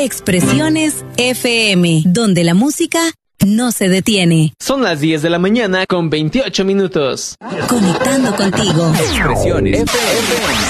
Expresiones FM, donde la música no se detiene. Son las 10 de la mañana con 28 minutos. Conectando contigo. Expresiones FM.